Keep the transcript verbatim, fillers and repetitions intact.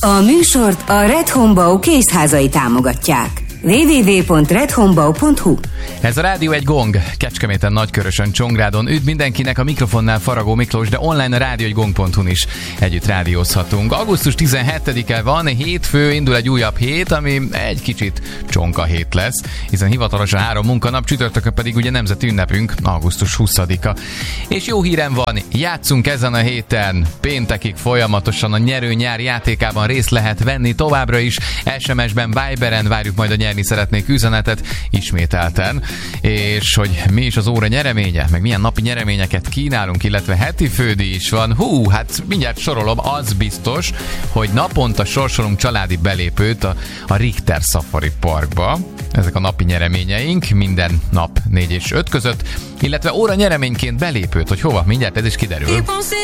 A műsort a Red Homebau készházai támogatják. double-u double-u double-u pont red homebau pont hu. Ez a Rádió egy gong, Kecskeméten, Nagykörösön, Csongrádon. Üdv mindenkinek, a mikrofonnál Faragó Miklós, de online a rádió egy gong pont hu-n is együtt rádiózhatunk. augusztus tizenhetedike van, hétfő, indul egy újabb hét, ami egy kicsit csonka hét lesz, hiszen hivatalosan három munkanap, csütörtökön pedig ugye nemzeti ünnepünk, augusztus huszadika. És jó hírem van, játszunk ezen a héten, péntekig folyamatosan a Nyerő nyár játékában részt lehet venni továbbra is, es em es-ben, Viberen várjuk majd a nyerni szeretnék üzenetet ismételten, és hogy mi is az óra nyereménye, meg milyen napi nyereményeket kínálunk, illetve heti fődíj is van. Hú, hát mindjárt sorolom, az biztos, hogy naponta sorsolunk családi belépőt a, a Richter Safari Parkba. Ezek a napi nyereményeink, minden nap négy és öt között, illetve óra nyereményként belépőt, hogy hova, mindjárt ez is kiderül.